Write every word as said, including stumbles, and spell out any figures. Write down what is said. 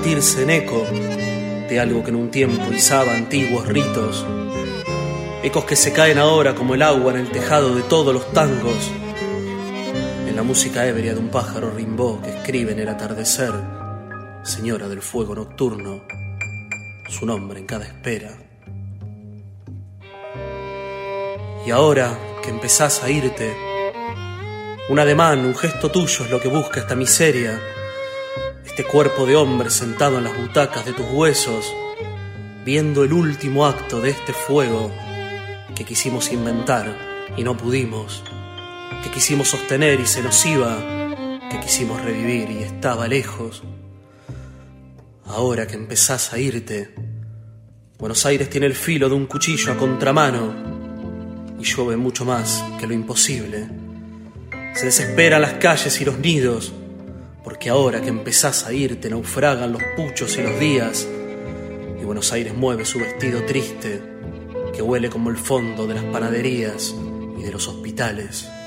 convertirse en eco de algo que en un tiempo izaba antiguos ritos. Ecos que se caen ahora como el agua en el tejado de todos los tangos, en la música ebria de un pájaro rimbó que escribe en el atardecer, señora del fuego nocturno, su nombre en cada espera. Y ahora que empezás a irte, un ademán, un gesto tuyo es lo que busca esta miseria, este cuerpo de hombre sentado en las butacas de tus huesos, viendo el último acto de este fuego que quisimos inventar y no pudimos, que quisimos sostener y se nos iba, que quisimos revivir y estaba lejos. Ahora que empezás a irte, Buenos Aires tiene el filo de un cuchillo a contramano y llueve mucho más que lo imposible. Se desesperan las calles y los nidos, porque ahora que empezás a irte naufragan los puchos y los días, y Buenos Aires mueve su vestido triste, que huele como el fondo de las panaderías y de los hospitales.